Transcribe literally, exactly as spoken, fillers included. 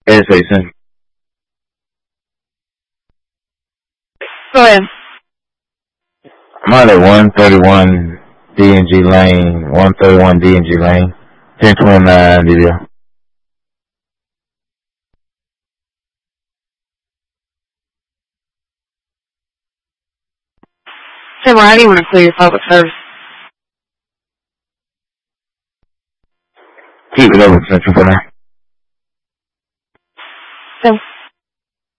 Gas station. Go ahead. I'm out at one thirty-one D and G Lane, one thirty-one D and G Lane, ten twenty-nine D D L. Hey, well, how do you want to clear your public service? Keep it open, Central, for now. So,